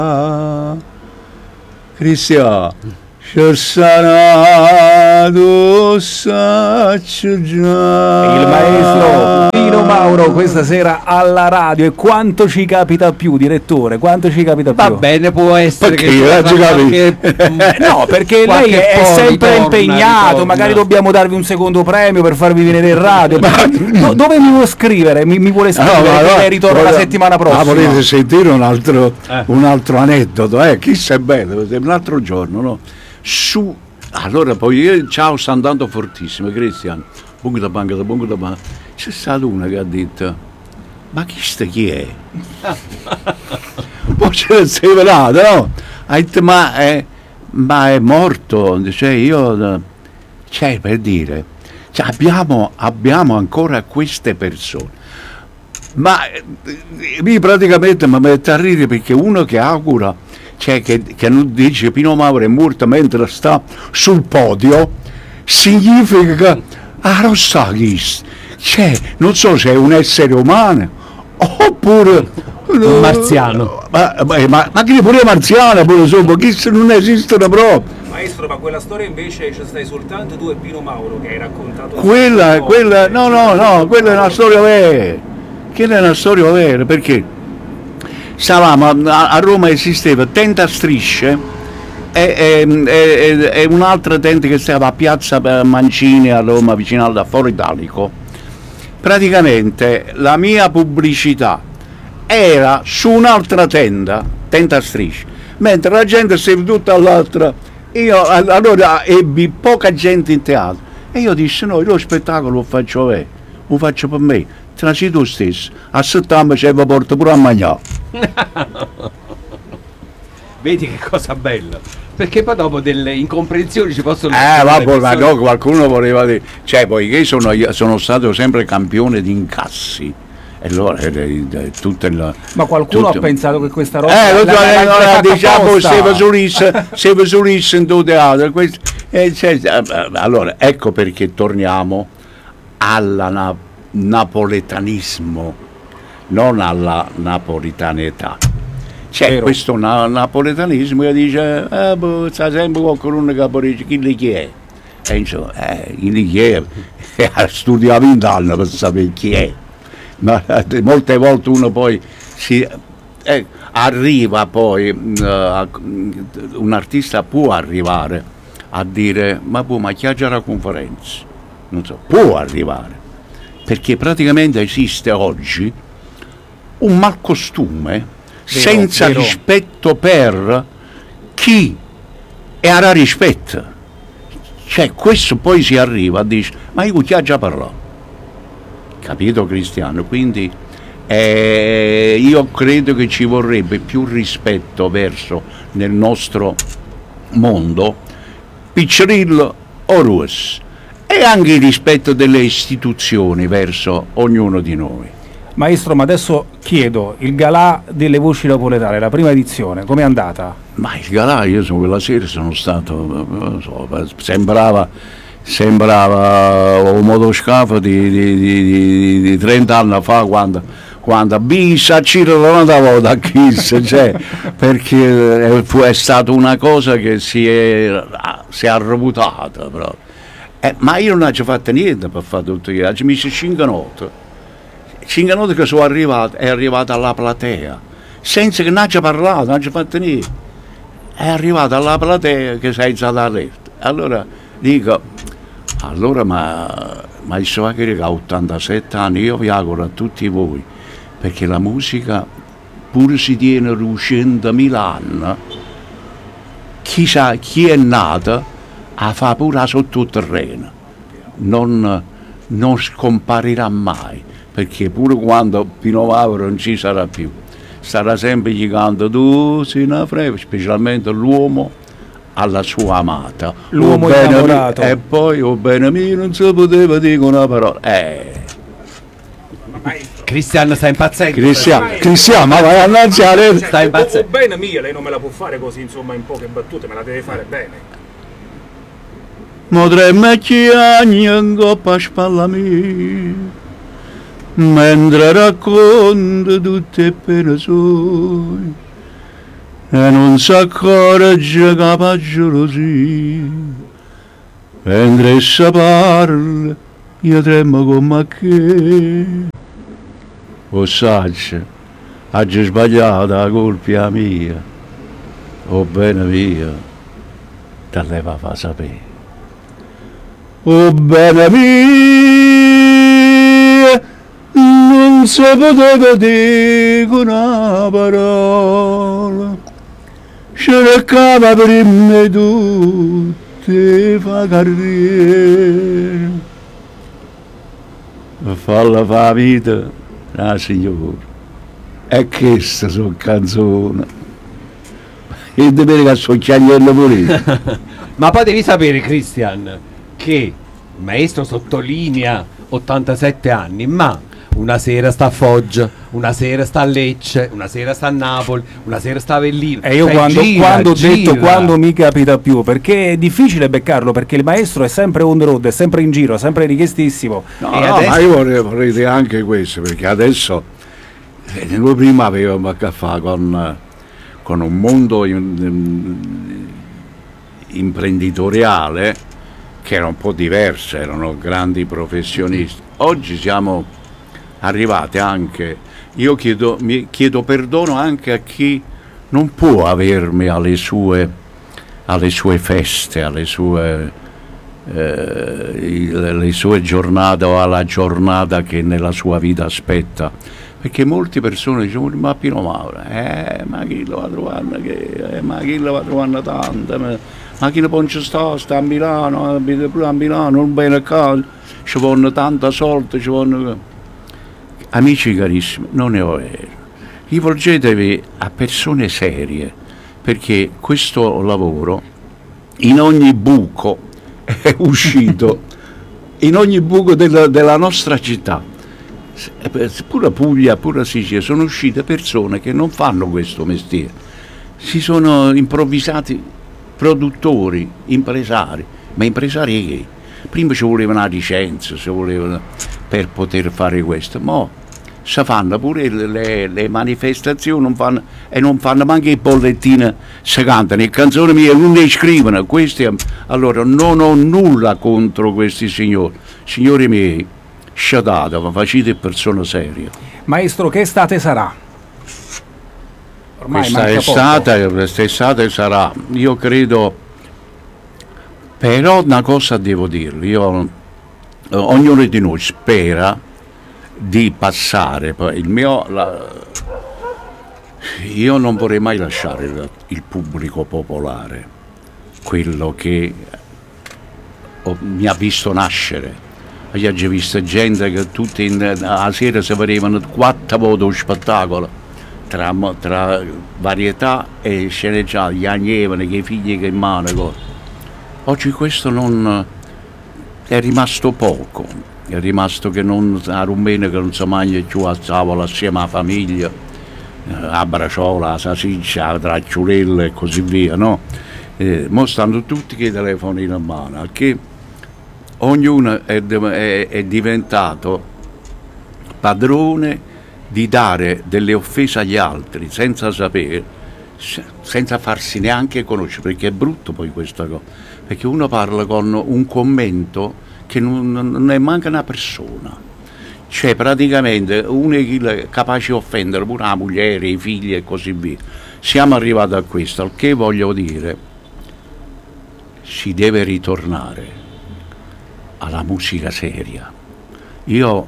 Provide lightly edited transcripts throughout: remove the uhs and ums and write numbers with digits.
Cristiano, c'è sanato il maestro Pino Mauro questa sera alla radio. E quanto ci capita più, direttore? Quanto ci capita più? Va bene, può essere no, perché lei è sempre impegnato. Magari dobbiamo darvi un secondo premio per farvi venire in radio. Dove mi vuole scrivere? Mi vuole scrivere? Ritorno la settimana prossima. Ma volete sentire un altro aneddoto? Chissà, è bello, un altro giorno, no? Allora poi io, ciao, sta andando fortissimo, Cristian, bunga da banca, c'è stata una che ha detto, ma chi è? Poi ce ne sei velato, no? Ha detto, ma è morto, cioè per dire, abbiamo ancora queste persone, ma praticamente mi mette a ridere, perché uno che augura, che non dice Pino Mauro è morto mentre sta sul podio, significa che non sa chi, non so se è un essere umano oppure un marziano, ma che pure marziano, pure insomma, chi non esistono proprio. Maestro, ma quella storia invece c'è stai soltanto tu e Pino Mauro che hai raccontato. Quella no, quella è una storia vera. Quella è una storia vera, perché stavamo a Roma, esisteva Tenda Strisce e un'altra tenda che stava a Piazza Mancini a Roma, vicino al Foro Italico. Praticamente la mia pubblicità era su un'altra Tenda Strisce, mentre la gente si è tutta all'altra. Io allora ebbi poca gente in teatro e io dissi, no, io lo spettacolo lo faccio per me. Sei tu stesso, a settembre c'è la porta pure a mangiare. Vedi che cosa bella, perché poi dopo delle incomprensioni ci possono ma no, qualcuno voleva dire, poiché sono stato sempre campione di incassi, e allora ma qualcuno ha pensato che questa roba diciamo stava sulisse in tuo teatro, allora ecco perché torniamo alla napoletanismo, non alla napolitanità. C'è questo napoletanismo che dice sta sempre qualcuno che dice chi è, e insomma chi è studiato in anno per sapere chi è, ma molte volte uno poi arriva poi un artista può arrivare a dire ma chi ha già la conferenza, non so, può arrivare, perché praticamente esiste oggi un malcostume senza rispetto per chi era rispetto. Questo poi si arriva a dire ma io chi ha già parlato, capito Cristiano? Quindi io credo che ci vorrebbe più rispetto verso nel nostro mondo Piccirillo o Ruas, e anche il rispetto delle istituzioni verso ognuno di noi. Maestro, ma adesso chiedo, il galà delle voci napoletane, la prima edizione, com'è andata? Ma il galà, io quella sera sono stato, non so, sembrava un motoscafo di 30 anni fa, quando Bisa Ciro non andavo da Kiss, perché è stata una cosa che si è arrabutata proprio. Ma io non ho fatto niente per fare tutto questo, ci ho messo 5 note che sono arrivate, è arrivata alla platea, senza che non abbia parlato, non abbia fatto niente, è arrivata alla platea che sei stata all'erta. Allora dico, ma il Suaccheri che ha 87 anni, io vi auguro a tutti voi, perché la musica pure si tiene 100.000 anni, chi è nato a fa pure sottoterreno, non scomparirà mai, perché pure quando Pino Mauro non ci sarà più, starà sempre gigante, tu sei una frega, specialmente l'uomo alla sua amata, l'uomo innamorato, e poi o bene mio non si poteva dire una parola. Cristiano sta impazzendo. Cristiano, ma vai a lanciare, sta impazzendo. Bene mia, lei non me la può fare così, insomma, in poche battute, me la deve fare bene. Potremmo chiagni in coppa a spalla mia, mentre racconto tutte le pene sue, e non si accorge che la gelosia, mentre essa parla, io tremo come che. O saggio, oggi sbagliato, la colpa è mia, o bene mia, te le va a sapere. O bene mia, non si poteva dire una parola, cercava prima di tutte fa carriera, falla fa vita, signora, e queste sono canzoni, e di che sono chiagliello pure. Ma poi devi sapere, Christian, che il maestro sottolinea 87 anni, ma una sera sta a Foggia, una sera sta a Lecce, una sera sta a Napoli, una sera sta a Avellino. E io quando ho detto quando mi capita più, perché è difficile beccarlo, perché il maestro è sempre on the road, è sempre in giro, è sempre richiestissimo. No, adesso... ma io vorrei dire anche questo, perché adesso noi prima avevamo a che fare con un mondo imprenditoriale che era un po' diverso, erano grandi professionisti. Oggi siamo arrivati anche, io chiedo perdono anche a chi non può avermi alle sue feste, alle sue giornate o alla giornata che nella sua vita aspetta, perché molte persone dicono ma Pino Mauro, ma chi lo va trovando, ma chi lo va trovando tanto, ma chi non ci sta a Milano, abita pure a Milano, non bene a casa, ci vogliono tanta soldi, ci vogliono... Amici carissimi, non è vero, rivolgetevi a persone serie, perché questo lavoro in ogni buco è uscito, in ogni buco della nostra città, pure Puglia, pure Sicilia, sono uscite persone che non fanno questo mestiere, si sono improvvisati produttori, impresari, ma impresari che? Prima ci voleva una licenza, ci volevano per poter fare questo, ma si fanno pure le manifestazioni, non fanno manche i bollettini, si cantano le canzoni mie, non le scrivono, allora non ho nulla contro questi signori miei, sciatate, ma facete persone serie. Maestro, che estate sarà? Ormai questa estate sarà, io credo, però una cosa devo dirvi, ognuno di noi spera di passare, io non vorrei mai lasciare il pubblico popolare, quello che mi ha visto nascere. Io ho visto gente che tutti a sera si vedevano 4 volte lo spettacolo, tra varietà e sceneggiate, gli agnevano, che i figli che in mano. Oggi questo non è rimasto poco. È rimasto che non a rumeno che non si mangia più a tavola assieme alla famiglia, a braciola, a salsiccia, a tracciulella e così via, no? Mo stanno tutti con i telefoni in mano, che ognuno è diventato padrone di dare delle offese agli altri senza sapere, senza farsi neanche conoscere, perché è brutto poi questa cosa, perché uno parla con un commento che non è manca una persona, cioè praticamente uno è capace di offendere pure la moglie, i figli e così via. Siamo arrivati a questo, al che voglio dire, si deve ritornare alla musica seria. Io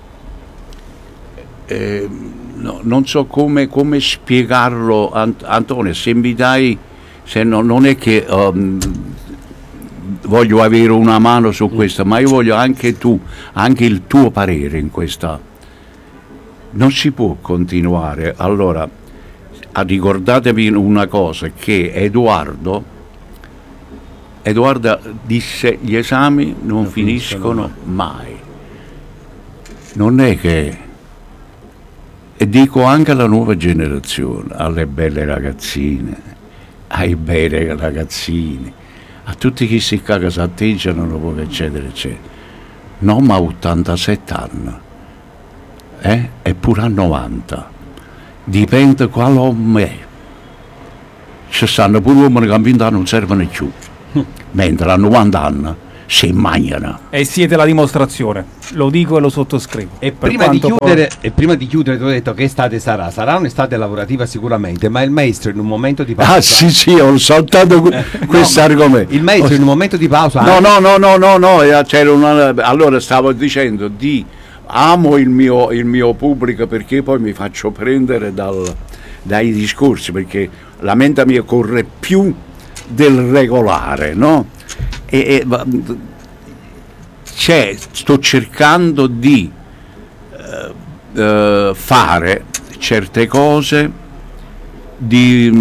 non so come spiegarlo, Antonio, se mi dai, se non è che voglio avere una mano su questo, ma io voglio anche il tuo parere in questa. Non si può continuare. Allora, ricordatevi una cosa, che Edoardo disse: gli esami non finiscono mai. Non è che, e dico anche alla nuova generazione, alle belle ragazzine, ai bei ragazzini, a tutti chi si caga si atteggiano, eccetera eccetera, non ma 87 anni, e pure a 90, dipende quale uomo è, ci stanno pure uomini che a 20 anni non servono più, mentre a 90 anni si mangiano. E siete la dimostrazione, lo dico e lo sottoscrivo. E prima di chiudere ti ho detto che estate sarà un'estate lavorativa sicuramente, ma il maestro in un momento di pausa... Ah sì, ho saltato questo argomento. Il maestro in un momento di pausa... No, allora stavo dicendo amo il mio pubblico, perché poi mi faccio prendere dai discorsi, perché la mente mia corre più del regolare, no? Sto cercando di fare certe cose, di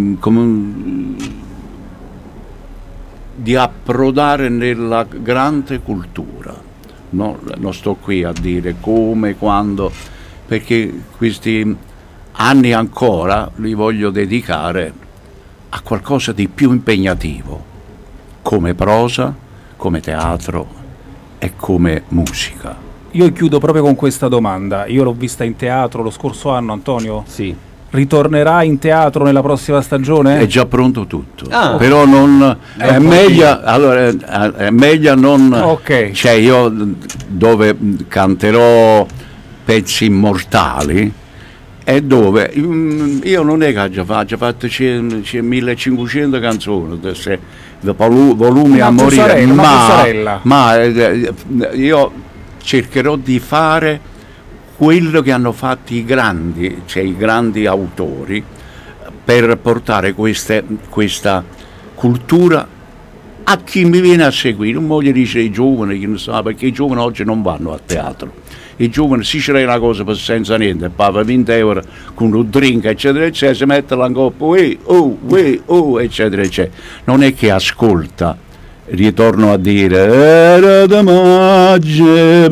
approdare nella grande cultura, no? Non sto qui a dire come, quando, perché questi anni ancora li voglio dedicare a qualcosa di più impegnativo, come prosa, come teatro e come musica. Io chiudo proprio con questa domanda. Io l'ho vista in teatro lo scorso anno, Antonio. Sì. Ritornerà in teatro nella prossima stagione? È già pronto tutto, però non è meglio, allora, è meglio non, ok. Cioè io dove canterò pezzi immortali, è dove io non è che ho già fatto 1500 canzoni, volumi a morire, ma io cercherò di fare quello che hanno fatto i grandi autori, per portare questa cultura a chi mi viene a seguire. Non voglio dire i giovani, perché i giovani oggi non vanno a teatro. I giovani si c'è una cosa per senza niente, paga 20 euro con un drink, eccetera, eccetera, si mettono in coppa, eccetera, eccetera. Non è che ascolta, ritorno a dire, era da maggio,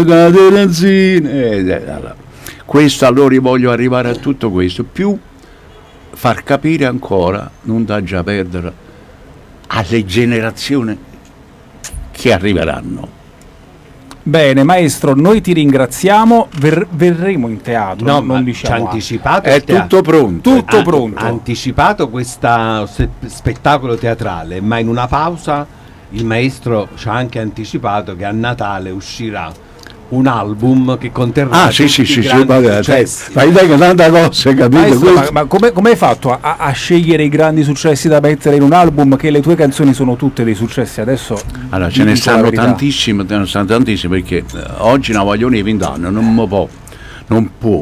questo, allora io voglio arrivare a tutto questo, più far capire ancora, non da già perdere, alle generazioni che arriveranno. Bene, maestro, noi ti ringraziamo, verremo in teatro, non diciamo. Ci ha anticipato è tutto pronto. Tutto pronto. Ha anticipato questo spettacolo teatrale, ma in una pausa il maestro ci ha anche anticipato che a Natale uscirà un album che conterrà successi. Ma dai che tanta cosa, capito? Maestro, ma come hai fatto a scegliere i grandi successi da mettere in un album, che le tue canzoni sono tutte dei successi adesso? Allora ce ne stanno tantissime, perché oggi una voglio di 20 anni non può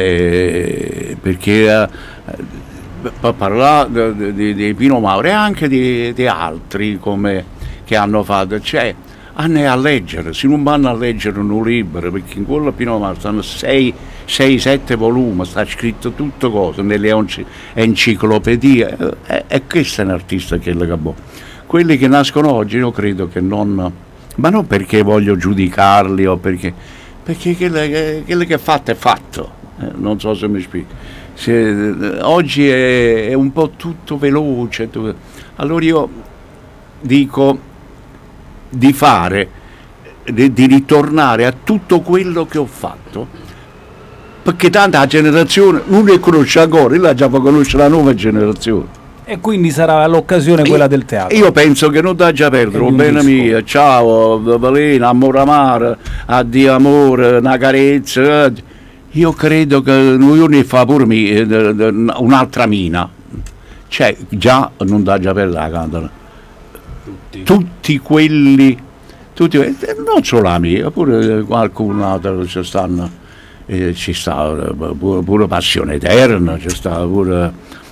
perché per parlare di Pino Mauro e anche di altri come che hanno fatto, cioè hanno a leggere, se non vanno a leggere un libro, perché in quello Pino Mauro stanno 6-7 volumi, sta scritto tutto cosa, nelle enciclopedie, e questo è un artista che è quelli che nascono oggi io credo che non, ma non perché voglio giudicarli o perché quello che è fatto, non so se mi spiego. Oggi è un po' tutto veloce, allora io dico di ritornare a tutto quello che ho fatto, perché tanta generazione non ne conosce ancora, io la già conosce la nuova generazione, e quindi sarà l'occasione quella del teatro. Io penso che non da già perdere, bene mia, ciao Valena, amore amare, addio amore, una carezza, io credo che io ne fa pure un'altra mina, cioè già non da già perdere la cantano tutti quelli, non solo la mia, pure qualcun altro ci sta pure Passione Eterna, ci sta pure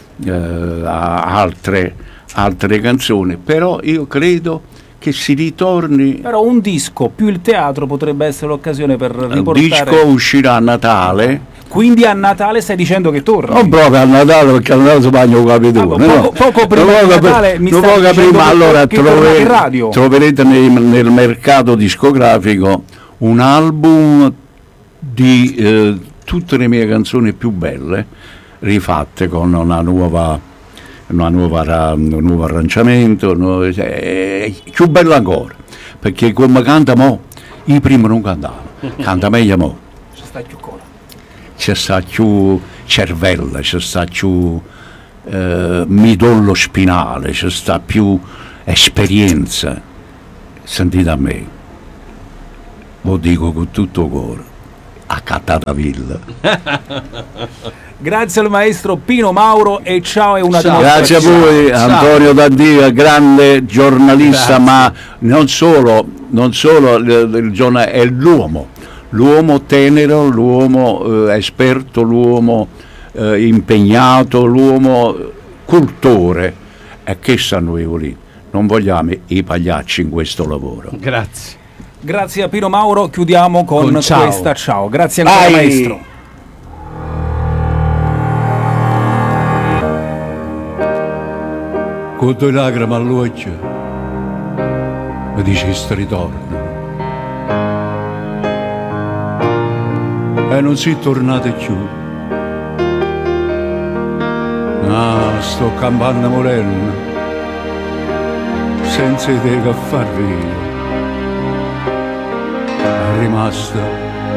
altre canzoni, però io credo che si ritorni. Però un disco più il teatro potrebbe essere l'occasione per riportare. Il disco uscirà a Natale. Quindi a Natale stai dicendo che torna? Non proprio a Natale, perché a Natale si bagno un capitolo. Poco prima di Natale mi stai dicendo allora che torna in radio. Troverete nel mercato discografico un album di tutte le mie canzoni più belle, rifatte con un nuovo arrangiamento, più bello ancora, perché come canta mo, i primi non cantavano, canta meglio mo. Ci sta più cola. C'è sta più cervella, c'è sta più midollo spinale, c'è sta più esperienza. Sentite a me, lo dico con tutto cuore, a Cattatavilla. Grazie al maestro Pino Mauro e ciao e una Grazie a voi, Antonio Dandia, grande giornalista. Grazie. Ma non solo il giornale, è l'uomo tenero, l'uomo esperto, l'uomo impegnato, l'uomo cultore. E che sanno i voliti? Non vogliamo i pagliacci in questo lavoro. Grazie. Grazie a Pino Mauro, chiudiamo con ciao. questa ciao. Grazie ancora maestro. Con due lacrime all'occhio mi dici che ritorno e non si tornate più. Sto campando morendo senza idea che far via, è rimasta